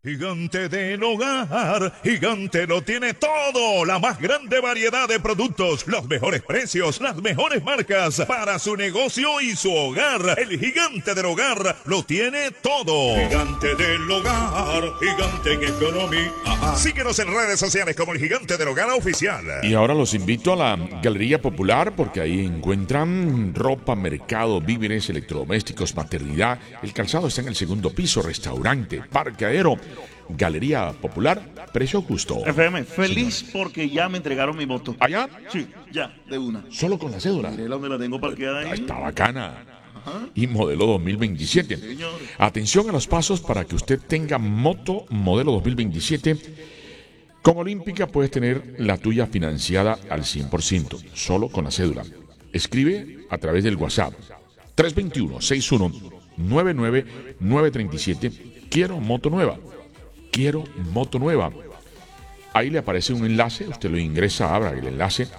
Gigante del Hogar, Gigante lo tiene todo, la más grande variedad de productos, los mejores precios, las mejores marcas para su negocio y su hogar. El Gigante del Hogar lo tiene todo. Gigante del Hogar, Gigante en economía. Síguenos en redes sociales como el Gigante del Hogar Oficial. Y ahora los invito a la Galería Popular porque ahí encuentran ropa, mercado, víveres, electrodomésticos, maternidad. El calzado está en el segundo piso, restaurante, parqueadero. Galería Popular, precio justo. FM, feliz porque ya me entregaron mi moto. ¿Allá? Sí, ya, de una. Solo con la cédula. Miré donde la tengo parqueada ahí. Está bacana. Y modelo 2027. Sí, señor. Atención a los pasos para que usted tenga moto modelo 2027. Con Olímpica puedes tener la tuya financiada al 100%, solo con la cédula. Escribe a través del WhatsApp 321-6199-937. Quiero moto nueva. Quiero moto nueva. Ahí le aparece un enlace, usted lo ingresa, abra el enlace